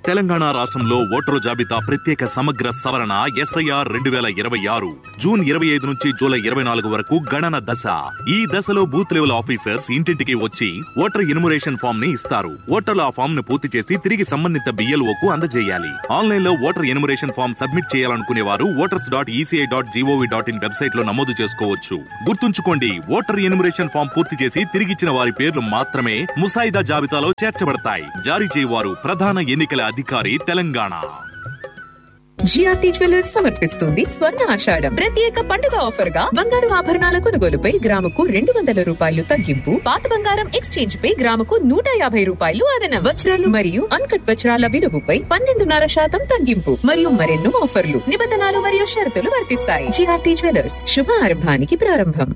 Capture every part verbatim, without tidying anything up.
తెలంగాణ రాష్ట్రంలో ఓటరు జాబితా ప్రత్యేక సమగ్ర సవరణ ఎస్ఐఆర్ రెండు వేల ఇరవై ఆరు జూన్ ఇరవై ఐదు నుంచి జూలై ఇరవై నాలుగు వరకు గణన దశ. ఈ దశలో బూత్ లెవెల్ ఆఫీసర్స్ ఇంటింటికి వచ్చి ఓటర్ ఎన్యుమరేషన్ ఫామ్ ని ఇస్తారు. ఓటర్లు ఆ ఫామ్ ను పూర్తి చేసి తిరిగి సంబంధిత బిఎల్ఓకు అందజేయాలి. ఆన్లైన్ లో ఓటర్ ఎన్యుమరేషన్ ఫామ్ సబ్మిట్ చేయాలనుకునే వారు voters dot ECI dot GOV dot in website లో నమోదు చేసుకోవచ్చు. గుర్తుంచుకోండి, ఓటర్ ఎన్యుమరేషన్ ఫామ్ పూర్తి చేసి తిరిగిచ్చిన వారి పేర్లు మాత్రమే ముసాయిదా జాబితాలో చేర్చబడతాయి. జారీ చేయవారు ప్రధాన ఎన్నికల అధికారి, తెలంగాణ. జిఆర్టీ జ్యువెలర్స్ సమర్పిస్తుంది స్వర్ణ ఆషాఢం ప్రత్యేక పండుగ ఆఫర్ గా బంగారు ఆభరణాల కొనుగోలుపై గ్రాముకు రెండు వందల రూపాయలు తగ్గింపు, పాత బంగారం ఎక్స్చేంజ్ పై గ్రాముకు నూట యాభై రూపాయలు అదనం, వజ్రాలు మరియు అన్కట్ వజ్రాల విలువపై పన్నెండున్నర శాతం తగ్గింపు మరియు మరెన్నో ఆఫర్లు, నిబంధనలు మరియు షరతులు వర్తిస్తాయి. జిఆర్టీ జ్యువెలర్స్, శుభ ఆరంభానికి ప్రారంభం.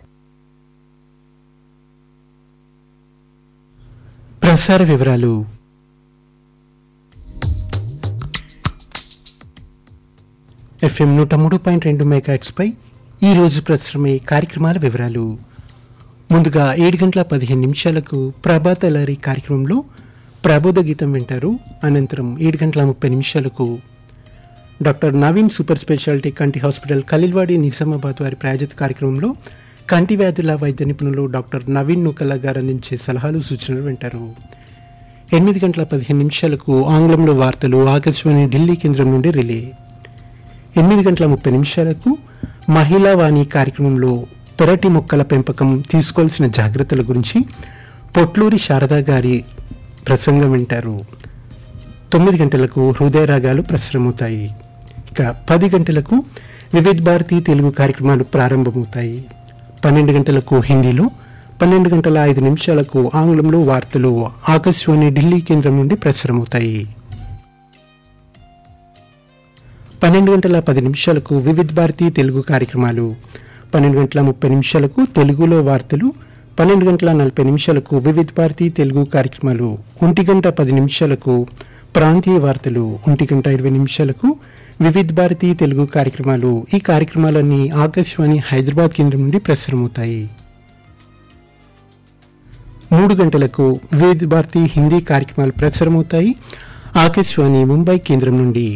ప్రసార వివరాలు. ఎఫ్ఎం నూట మూడు పాయింట్ రెండు మెగాహెర్ట్జ్ పై ఈరోజు ప్రసారమయ్యే కార్యక్రమాల వివరాలు. ముందుగా ఏడు గంటల పదిహేను నిమిషాలకు ప్రభాత లారీ కార్యక్రమంలో ప్రబోధ గీతం వింటారు. అనంతరం ఏడు గంటల ముప్పై నిమిషాలకు డాక్టర్ నవీన్ సూపర్ స్పెషాలిటీ కంటి హాస్పిటల్ ఖలీల్వాడి నిజామాబాద్ వారి ప్రాయోజిత కార్యక్రమంలో కంటి వ్యాధుల వైద్య నిపుణులు డాక్టర్ నవీన్ నూకల గారు అందించే సలహాలు, సూచనలు వింటారు. ఎనిమిది గంటల పదిహేను నిమిషాలకు ఆంగ్లంలో వార్తలు ఆకాశవాణి ఢిల్లీ కేంద్రం నుండి రిలే. ఎనిమిది గంటల ముప్పై నిమిషాలకు మహిళా వాణి కార్యక్రమంలో పెరటి మొక్కల పెంపకం తీసుకోవాల్సిన జాగ్రత్తల గురించి పొట్లూరి శారదా గారి ప్రసంగం వింటారు. తొమ్మిది గంటలకు హృదయ రాగాలు ప్రసారమవుతాయి. ఇక పది గంటలకు వివిధ్ భారతి తెలుగు కార్యక్రమాలు ప్రారంభమవుతాయి. పన్నెండు గంటలకు హిందీలో, పన్నెండు గంటల ఐదు నిమిషాలకు ఆంగ్లంలో వార్తలు ఆకాశవాణి ఢిల్లీ కేంద్రం నుండి ప్రసారమవుతాయి. పన్నెండు గంటల పది నిమిషాలకు వివిధ్ భారతి తెలుగు కార్యక్రమాలు, పన్నెండు గంటల ముప్పై నిమిషాలకు తెలుగులో వార్తలు, పన్నెండు గంటల నలభై నిమిషాలకు వివిధ్ భారతి తెలుగు కార్యక్రమాలు, ఒంటి గంట పది నిమిషాలకు ప్రాంతీయ వార్తలు, ఒంటి గంట ఇరవై నిమిషాలకు వివిధ్ భారతి తెలుగు కార్యక్రమాలు. ఈ కార్యక్రమాలన్నీ ఆకాశవాణి హైదరాబాద్ కేంద్రం నుండి ప్రసారమవుతాయి. మూడు గంటలకు వివిధ్ భారతి హిందీ కార్యక్రమాలు ప్రసారమవుతాయి ఆకాశవాణి ముంబై కేంద్రం నుండి.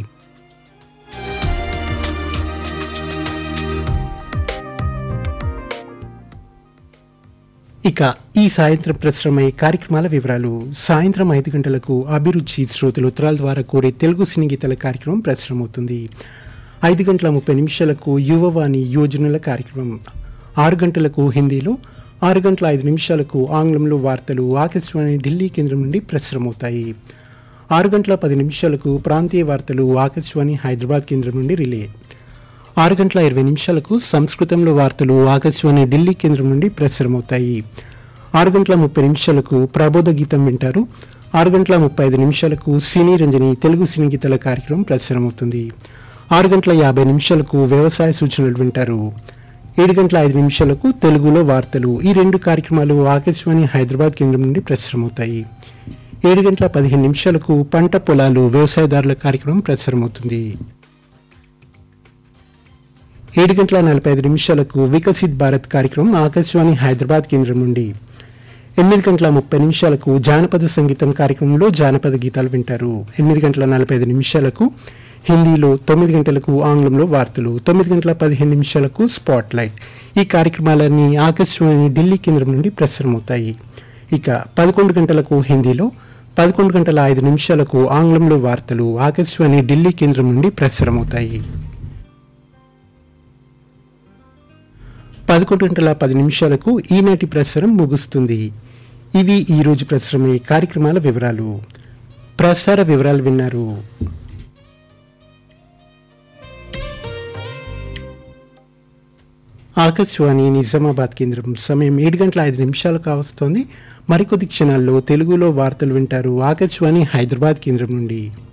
ఇక ఈ సాయంత్రం ప్రసారమయ్యే కార్యక్రమాల వివరాలు. సాయంత్రం ఐదు గంటలకు అభిరుచి శ్రోతలు ఉత్తరాల ద్వారా కోరే తెలుగు సినీ గీతాల కార్యక్రమం ప్రసారమవుతుంది. ఐదు గంటల ముప్పై నిమిషాలకు యువవాణి యోజనల కార్యక్రమం, ఆరు గంటలకు హిందీలో, ఆరు గంటల ఐదు నిమిషాలకు ఆంగ్లంలో వార్తలు ఆకాశవాణి ఢిల్లీ కేంద్రం నుండి ప్రసారమవుతాయి. ఆరు గంటల పది నిమిషాలకు ప్రాంతీయ వార్తలు ఆకాశవాణి హైదరాబాద్ కేంద్రం నుండి రిలే. ఆరు గంటల ఇరవై నిమిషాలకు సంస్కృతంలో వార్తలు ఆకాశవాణి ఢిల్లీ కేంద్రం నుండి ప్రసారమవుతాయి. ఆరు గంటల ముప్పై నిమిషాలకు ప్రబోధ గీతం వింటారు. ఆరు గంటల ముప్పై ఐదు నిమిషాలకు సినీ రంజని తెలుగు సినీ గీతాల కార్యక్రమం ప్రసారమవుతుంది. ఆరు గంటల యాభై నిమిషాలకు వ్యవసాయ సూచనలు వింటారు. ఏడు గంటల ఐదు నిమిషాలకు తెలుగులో వార్తలు. ఈ రెండు కార్యక్రమాలు ఆకాశవాణి హైదరాబాద్ కేంద్రం నుండి ప్రసారమవుతాయి. ఏడు గంటల పదిహేను నిమిషాలకు పంట పొలాలు వ్యవసాయదారుల కార్యక్రమం ప్రసారమవుతుంది. ఏడు గంటల నలభై ఐదు నిమిషాలకు వికసిత్ భారత్ కార్యక్రమం ఆకాశవాణి హైదరాబాద్ కేంద్రం నుండి. ఎనిమిది గంటల ముప్పై నిమిషాలకు జానపద సంగీతం కార్యక్రమంలో జానపద గీతాలు వింటారు. ఎనిమిది గంటల నలభై ఐదు నిమిషాలకు హిందీలో, తొమ్మిది గంటలకు ఆంగ్లంలో వార్తలు, తొమ్మిది గంటల పదిహేను నిమిషాలకు స్పాట్ లైట్. ఈ కార్యక్రమాలన్నీ ఆకాశవాణి ఢిల్లీ కేంద్రం నుండి ప్రసారమవుతాయి. ఇక పదకొండు గంటలకు హిందీలో, పదకొండు గంటల ఐదు నిమిషాలకు ఆంగ్లంలో వార్తలు ఆకాశవాణి ఢిల్లీ కేంద్రం నుండి ప్రసారమవుతాయి. పదకొండు గంటల పది నిమిషాలకు ఈనాటి ప్రసారం ముగుస్తుంది. ఇవి ఈరోజు ప్రసారమయ్యే కార్యక్రమాల వివరాలు. ప్రసార వివరాలు విన్నారు. ఆకాశవాణి నిజామాబాద్ కేంద్రం. సమయం ఏడు గంటల ఐదు నిమిషాలు కావస్తోంది. మరికొద్ది క్షణాల్లో తెలుగులో వార్తలు వింటారు ఆకాశవాణి హైదరాబాద్ కేంద్రం నుండి.